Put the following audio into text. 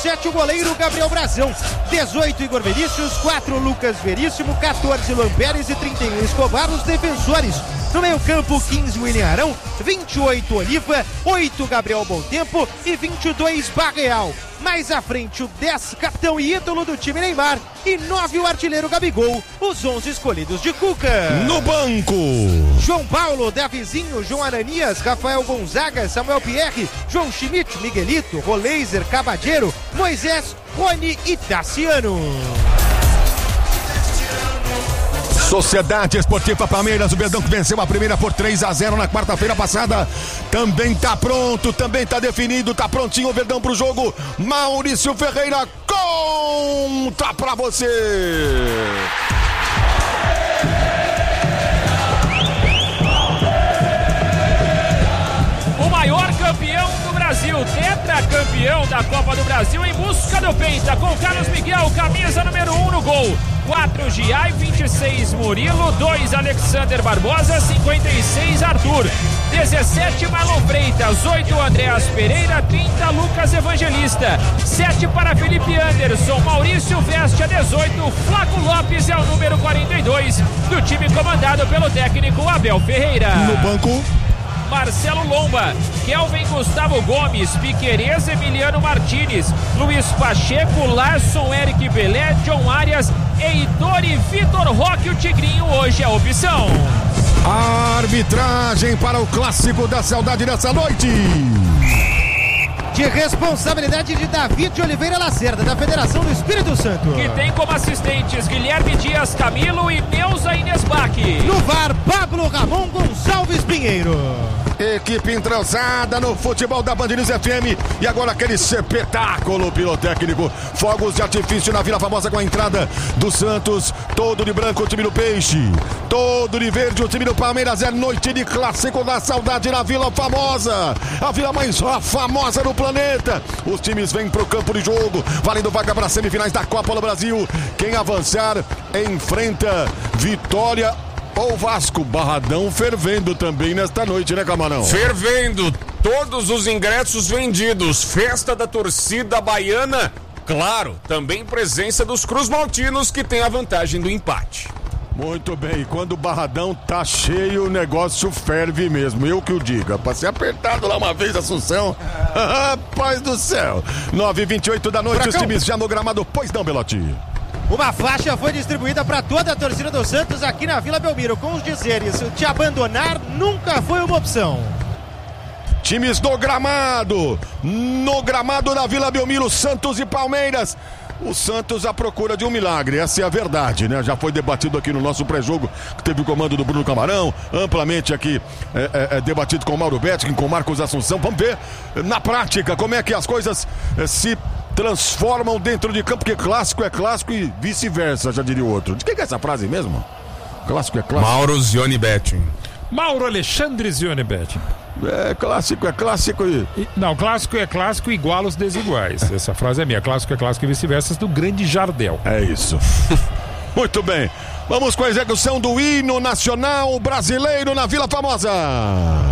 7 o goleiro Gabriel Brazão, 18 Igor Vinícius, 4 Lucas Veríssimo, 14 Luan Pérez e 31 Escobar os defensores. No meio campo 15 William Arão, 28 Oliva, 8 Gabriel Bom-Tempo e 22 Barreal. Mais à frente o 10 capitão e ídolo do time Neymar e 9 o artilheiro Gabigol, os 11 escolhidos de Cuca. No banco João Paulo, Davizinho, João Ananias, Rafael Gonzaga, Samuel Pierre, João Schmidt, Miguelito, Roleiser, Cabadeiro, Moisés, Rony e Tassiano. Sociedade Esportiva Palmeiras, o Verdão que venceu a primeira por 3-0 na quarta-feira passada. Também tá pronto, também tá definido, tá prontinho o Verdão pro jogo. Maurício Ferreira conta pra você. O maior campeão do Brasil, tetracampeão da Copa do Brasil em busca do Penta, com Carlos Miguel, camisa número 1 no gol. 4 Giai, 26 Murilo, 2 Alexander Barbosa, 56 Arthur, 17 Marlon Freitas, 8 Andreas Pereira, 30 Lucas Evangelista, 7 para Felipe Anderson, Maurício veste a 18, Flaco Lopes é o número 42 do time comandado pelo técnico Abel Ferreira. No banco Marcelo Lomba, Kelvin Gustavo Gomes, Piquerez, Emiliano Martínez, Luiz Pacheco, Larson, Eric Belé, John Arias, Heitor e Vitor Roque. O Tigrinho hoje é a opção. A arbitragem para o clássico da saudade dessa noite, de responsabilidade de David Oliveira Lacerda, da Federação do Espírito Santo, que tem como assistentes Guilherme Dias Camilo e Neuza Inês Bach. No VAR, Pablo Ramon Gonçalves Pinheiro. Equipe entrosada no futebol da Band News FM. E agora aquele espetáculo pirotécnico. Fogos de artifício na Vila Famosa com a entrada do Santos. Todo de branco o time do Peixe, todo de verde o time do Palmeiras. É noite de clássico da saudade na Vila Famosa, a vila mais famosa do planeta. Os times vêm pro campo de jogo, valendo vaga para as semifinais da Copa do Brasil. Quem avançar enfrenta Vitória ou Vasco. Barradão fervendo também nesta noite, né, Camarão? Fervendo, todos os ingressos vendidos, festa da torcida baiana, claro, também presença dos cruzmaltinos que tem a vantagem do empate. Muito bem, quando o Barradão tá cheio, o negócio ferve mesmo, eu que o diga. Passei apertado lá uma vez, Assunção. Rapaz do céu. 9h28 da noite, os times já no gramado, pois não, Belotti? Uma faixa foi distribuída para toda a torcida do Santos aqui na Vila Belmiro, com os dizeres: te abandonar nunca foi uma opção. Times do gramado, no gramado da Vila Belmiro, Santos e Palmeiras. O Santos à procura de um milagre, essa é a verdade, né? Já foi debatido aqui no nosso pré-jogo, que teve o comando do Bruno Camarão, amplamente aqui debatido com o Mauro Betting, com o Marcos Assunção. Vamos ver na prática como é que as coisas se transformam dentro de campo, porque clássico é clássico e vice-versa, já diria o outro. De quem é essa frase mesmo? Clássico é clássico. Mauro Zioni Betting. Mauro Alexandre Zioni Betting. É clássico e... Não, clássico é clássico igual os desiguais. Essa frase é minha. Clássico é clássico e vice-versa, do grande Jardel. É isso. Muito bem. Vamos com a execução do hino nacional brasileiro na Vila Famosa.